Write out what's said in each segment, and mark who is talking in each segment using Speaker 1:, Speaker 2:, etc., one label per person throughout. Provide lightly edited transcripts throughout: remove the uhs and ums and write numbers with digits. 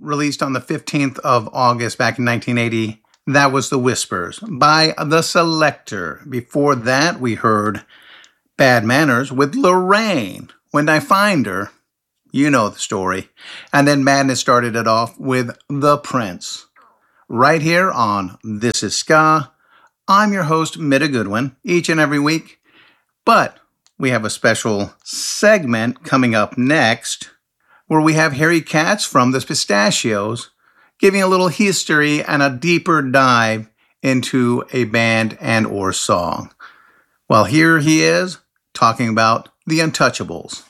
Speaker 1: released on the 15th of August back in 1980. That was The Whispers by The Selecter. Before that, we heard Bad Manners with Lorraine. When I Find Her, you know the story. And then Madness started it off with The Prince. Right here on This Is Ska. I'm your host, Midda Goodwin, each and every week. But we have a special segment coming up next where we have Harry Katz from the Pistachios giving a little history and a deeper dive into a band and or song. Well, here he is talking about The Untouchables.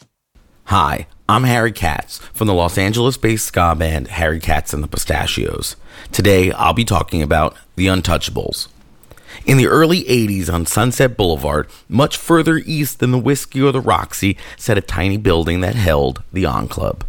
Speaker 2: Hi, I'm Harry Katz from the Los Angeles-based ska band Harry Katz and the Pistachios. Today, I'll be talking about The Untouchables. In the early 80s on Sunset Boulevard, much further east than the Whiskey or the Roxy, sat a tiny building that held the On Club.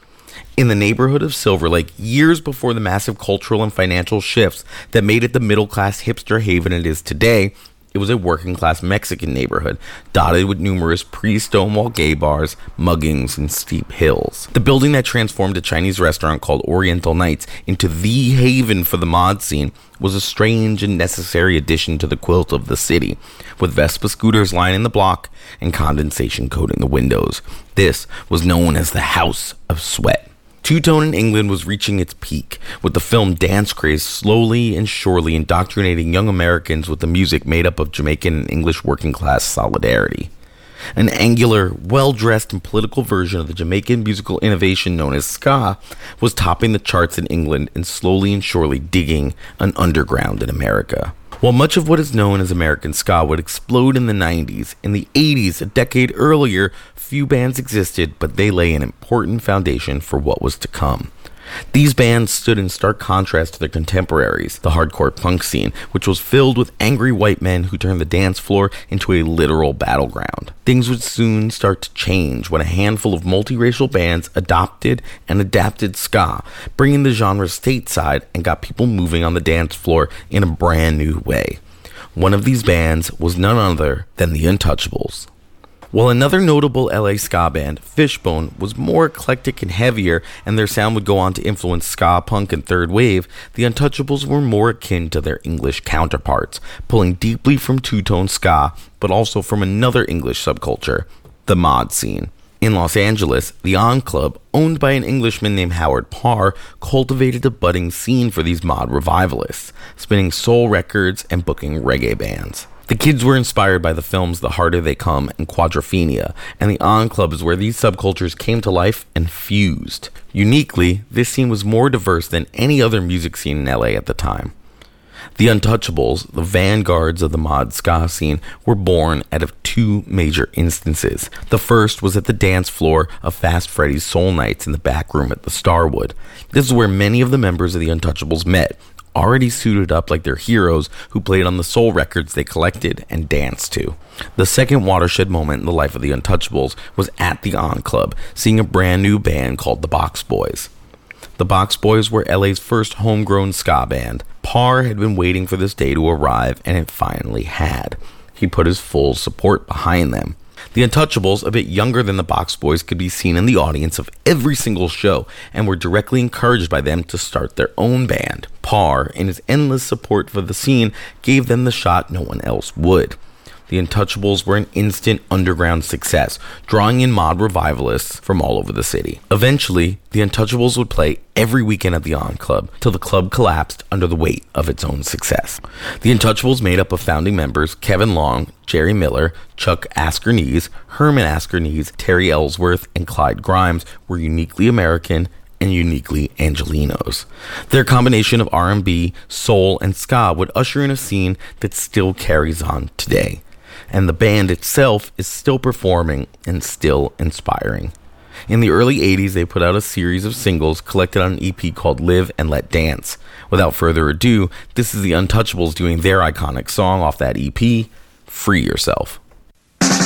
Speaker 2: In the neighborhood of Silver Lake, years before the massive cultural and financial shifts that made it the middle-class hipster haven it is today, it was a working-class Mexican neighborhood, dotted with numerous pre-Stonewall gay bars, muggings, and steep hills. The building that transformed a Chinese restaurant called Oriental Nights into the haven for the mod scene was a strange and necessary addition to the quilt of the city, with Vespa scooters lining the block and condensation coating the windows. This was known as the House of Sweat. Two-Tone in England was reaching its peak, with the film Dance Craze slowly and surely indoctrinating young Americans with the music made up of Jamaican and English working-class solidarity. An angular, well-dressed and political version of the Jamaican musical innovation known as ska was topping the charts in England and slowly and surely digging an underground in America. While much of what is known as American ska would explode in the 90s, in the 80s, a decade earlier, few bands existed, but they lay an important foundation for what was to come. These bands stood in stark contrast to their contemporaries, the hardcore punk scene, which was filled with angry white men who turned the dance floor into a literal battleground. Things would soon start to change when a handful of multiracial bands adopted and adapted ska, bringing the genre stateside and got people moving on the dance floor in a brand new way. One of these bands was none other than The Untouchables. While another notable LA ska band, Fishbone, was more eclectic and heavier, and their sound would go on to influence ska, punk, and third wave, The Untouchables were more akin to their English counterparts, pulling deeply from two-tone ska, but also from another English subculture, the mod scene. In Los Angeles, the On Club, owned by an Englishman named Howard Parr, cultivated a budding scene for these mod revivalists, spinning soul records and booking reggae bands. The kids were inspired by the films The Harder They Come and Quadrophenia, and the On Club is where these subcultures came to life and fused. Uniquely, this scene was more diverse than any other music scene in LA at the time. The Untouchables, the vanguards of the mod ska scene, were born out of two major instances. The first was at the dance floor of Fast Freddy's Soul Nights in the back room at the Starwood. This is where many of the members of the Untouchables met, already suited up like their heroes who played on the soul records they collected and danced to. The second watershed moment in the life of the Untouchables was at the On Club, seeing a brand new band called the Box Boys. The Box Boys were LA's first homegrown ska band. Parr had been waiting for this day to arrive, and it finally had. He put his full support behind them. The Untouchables, a bit younger than the Box Boys, could be seen in the audience of every single show and were directly encouraged by them to start their own band. Parr, in his endless support for the scene, gave them the shot no one else would. The Untouchables were an instant underground success, drawing in mod revivalists from all over the city. Eventually, the Untouchables would play every weekend at the On Club, till the club collapsed under the weight of its own success. The Untouchables, made up of founding members Kevin Long, Jerry Miller, Chuck Askernies, Herman Askernies, Terry Ellsworth, and Clyde Grimes, were uniquely American and uniquely Angelenos. Their combination of R&B, soul, and ska would usher in a scene that still carries on today. And the band itself is still performing and still inspiring. In the early 80s, they put out a series of singles collected on an EP called Live and Let Dance. Without further ado, this is the Untouchables doing their iconic song off that EP, Free Yourself.